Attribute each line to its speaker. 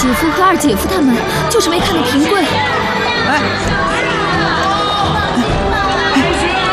Speaker 1: 姐夫和二姐夫他们就是没看到平贵。
Speaker 2: 哎，